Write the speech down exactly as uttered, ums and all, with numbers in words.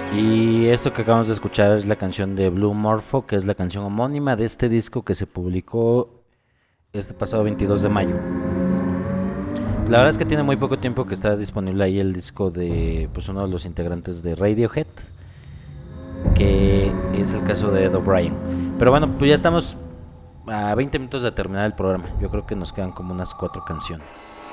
Y esto que acabamos de escuchar es la canción de Blue Morpho, que es la canción homónima de este disco que se publicó este pasado veintidós de mayo. La verdad es que tiene muy poco tiempo que está disponible ahí el disco de pues uno de los integrantes de Radiohead, que es el caso de Ed O'Brien. Pero bueno, pues ya estamos a veinte minutos de terminar el programa. Yo creo que nos quedan como unas cuatro canciones.